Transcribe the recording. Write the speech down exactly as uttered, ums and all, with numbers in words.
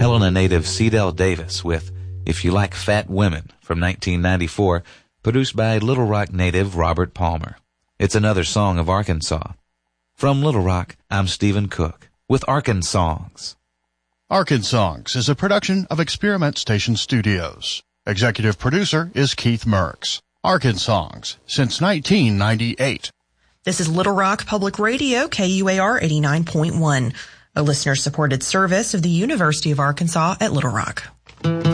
Helena native Cedell Davis with If You Like Fat Women from nineteen ninety-four, produced by Little Rock native Robert Palmer. It's another song of Arkansas. From Little Rock, I'm Stephen Cook with Arkansongs. Arkansongs is a production of Experiment Station Studios. Executive producer is Keith Merks. Arkansongs since nineteen ninety-eight. This is Little Rock Public Radio, K U A R eighty-nine point one, a listener-supported service of the University of Arkansas at Little Rock.